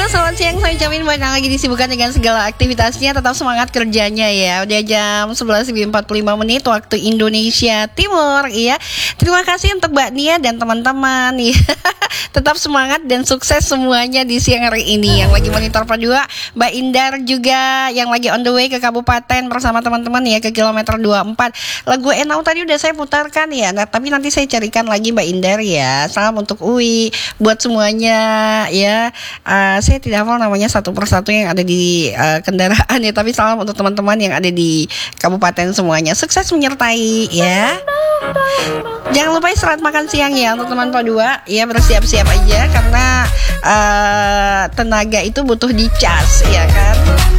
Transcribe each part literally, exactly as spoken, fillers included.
Halo, selamat siang. Saya ucapin buat yang lagi disibukkan dengan segala aktivitasnya, tetap semangat kerjanya ya. Udah jam sebelas lebih empat puluh lima menit waktu Indonesia Timur ya. Terima kasih untuk Mbak Nia dan teman-teman ya. Tetap semangat dan sukses semuanya di siang hari ini. Yang lagi monitor Padua, Mbak Indar juga yang lagi on the way ke kabupaten bersama teman-teman ya, ke kilometer dua puluh empat. Lagu Enau tadi udah saya putarkan ya. Nah, tapi nanti saya carikan lagi Mbak Indar ya. Salam untuk Uwi, buat semuanya ya. Uh, saya tidak hafal namanya satu persatu yang ada di uh, kendaraan ya, tapi salam untuk teman-teman yang ada di kabupaten semuanya. Sukses menyertai ya. Jangan lupa istirahat makan siang ya untuk teman Padua ya, bersiap-siap aja karena uh, tenaga itu butuh dicas ya kan.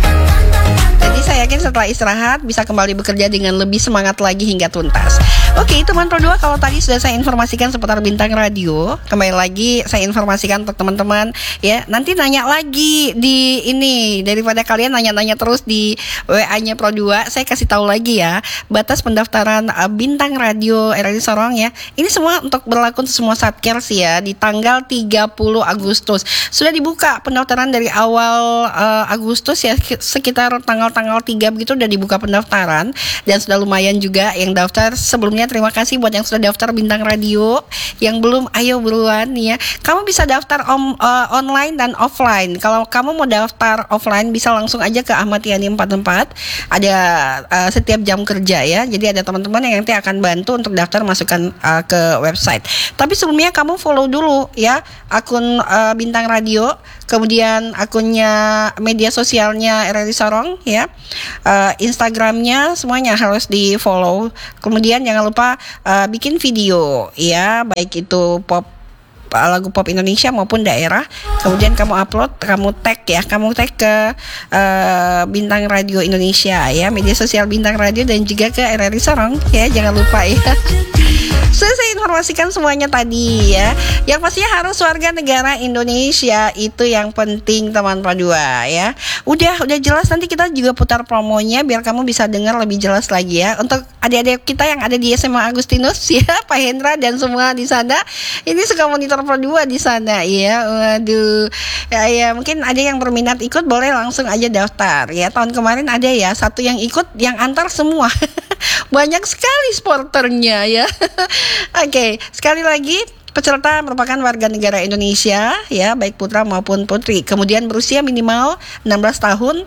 Jadi saya yakin setelah istirahat bisa kembali bekerja dengan lebih semangat lagi hingga tuntas. Oke, teman Pro dua, kalau tadi sudah saya informasikan seputar Bintang Radio, kembali lagi saya informasikan untuk teman-teman ya. Nanti nanya lagi di ini, daripada kalian nanya-nanya terus di W A-nya Pro dua, saya kasih tahu lagi ya. Batas pendaftaran uh, Bintang Radio R R I Sorong ya. Ini semua untuk berlaku untuk semua Satker's ya, di tanggal tiga puluh Agustus. Sudah dibuka pendaftaran dari awal uh, Agustus ya, sekitar tanggal-tanggal tiga begitu udah dibuka pendaftaran, dan sudah lumayan juga yang daftar sebelumnya. Terima kasih buat yang sudah daftar Bintang Radio. Yang belum, ayo buruan ya. Kamu bisa daftar om, uh, online dan offline. Kalau kamu mau daftar offline bisa langsung aja ke Ahmad Yani empat puluh empat. Ada uh, setiap jam kerja ya. Jadi ada teman-teman yang nanti akan bantu untuk daftar, masukkan uh, ke website. Tapi sebelumnya kamu follow dulu ya akun uh, Bintang Radio, kemudian akunnya media sosialnya R R I Sorong ya, uh, Instagramnya semuanya harus di follow. Kemudian jangan lupa uh, bikin video ya, baik itu pop, lagu pop Indonesia maupun daerah. Kemudian kamu upload, kamu tag ya, kamu tag ke uh, Bintang Radio Indonesia ya, media sosial Bintang Radio, dan juga ke R R I Sorong ya, jangan lupa ya. So, saya informasikan semuanya tadi ya. Yang pastinya harus warga negara Indonesia, itu yang penting teman Padua ya. Udah udah jelas, nanti kita juga putar promonya biar kamu bisa dengar lebih jelas lagi ya. Untuk adik-adik kita yang ada di S M A Agustinus ya, Pak Hendra dan semua di sana. Ini suka monitor Padua di sana ya. Waduh. Ya, ya mungkin ada yang berminat ikut, boleh langsung aja daftar ya. Tahun kemarin ada ya satu yang ikut, yang antar semua. Banyak sekali sporternya ya. Oke, okay, sekali lagi peserta merupakan warga negara Indonesia ya, baik putra maupun putri. Kemudian berusia minimal enam belas tahun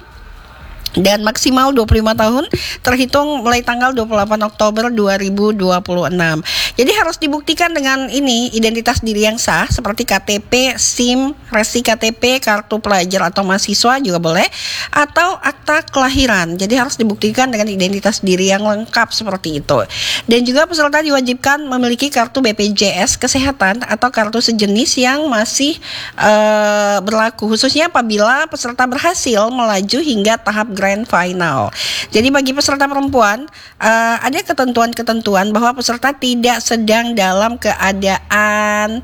dan maksimal dua puluh lima tahun terhitung mulai tanggal dua puluh delapan Oktober dua ribu dua puluh enam. Jadi harus dibuktikan dengan ini identitas diri yang sah seperti K T P, SIM, resi K T P, kartu pelajar atau mahasiswa juga boleh, atau akta kelahiran. Jadi harus dibuktikan dengan identitas diri yang lengkap seperti itu. Dan juga peserta diwajibkan memiliki kartu B P J S kesehatan atau kartu sejenis yang masih uh, berlaku, khususnya apabila peserta berhasil melaju hingga tahap grand final. Jadi bagi peserta perempuan uh, ada ketentuan-ketentuan bahwa peserta tidak sedang dalam keadaan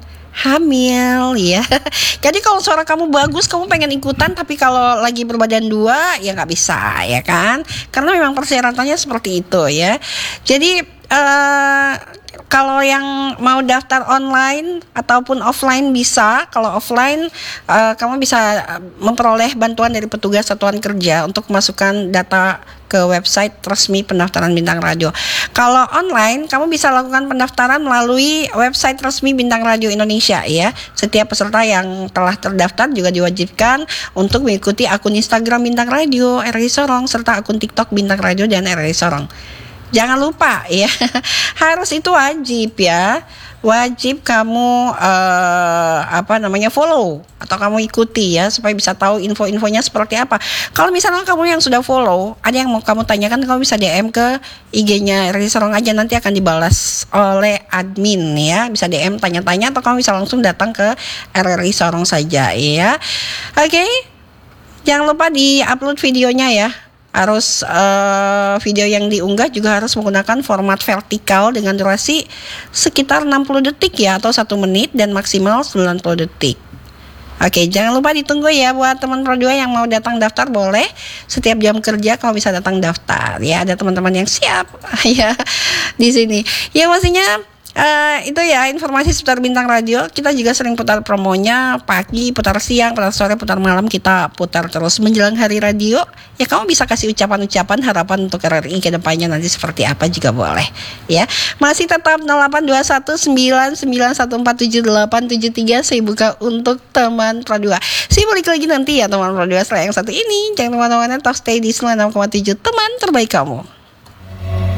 hamil ya. Jadi kalau suara kamu bagus, kamu pengen ikutan, tapi kalau lagi berbadan dua ya nggak bisa ya kan, karena memang persyaratannya seperti itu ya. Jadi uh, kalau yang mau daftar online ataupun offline bisa. Kalau offline uh, kamu bisa memperoleh bantuan dari petugas satuan kerja untuk memasukkan data ke website resmi pendaftaran Bintang Radio. Kalau online kamu bisa lakukan pendaftaran melalui website resmi Bintang Radio Indonesia ya. Setiap peserta yang telah terdaftar juga diwajibkan untuk mengikuti akun Instagram Bintang Radio R R I Sorong serta akun TikTok Bintang Radio dan R R I Sorong. Jangan lupa ya, harus itu wajib ya, wajib kamu uh, apa namanya follow atau kamu ikuti ya, supaya bisa tahu info-infonya seperti apa. Kalau misalnya kamu yang sudah follow, ada yang mau kamu tanyakan, kamu bisa D M ke I G-nya R R I Sorong aja, nanti akan dibalas oleh admin ya. Bisa D M tanya-tanya atau kamu bisa langsung datang ke R R I Sorong saja ya. Oke, okay? Jangan lupa di-upload videonya ya. Harus uh, video yang diunggah juga harus menggunakan format vertikal dengan durasi sekitar enam puluh detik ya, atau satu menit, dan maksimal sembilan puluh detik. Oke, jangan lupa ditunggu ya buat teman Pro dua yang mau datang daftar, boleh setiap jam kerja kalau bisa datang daftar ya. Ada teman-teman yang siap ya di sini. Ya maksudnya Uh, itu ya informasi seputar Bintang Radio. Kita juga sering putar promonya pagi, putar siang, putar sore, putar malam. Kita putar terus menjelang hari radio. Ya kamu bisa kasih ucapan-ucapan harapan untuk R R I ke depannya nanti seperti apa juga boleh. Ya masih tetap nol delapan dua satu sembilan sembilan satu empat tujuh delapan tujuh tiga. Saya buka untuk teman Pro dua. Saya balik lagi nanti ya teman Pro dua setelah yang satu ini. Jangan kemana-mana, tetap stay di sembilan puluh enam koma tujuh teman terbaik kamu.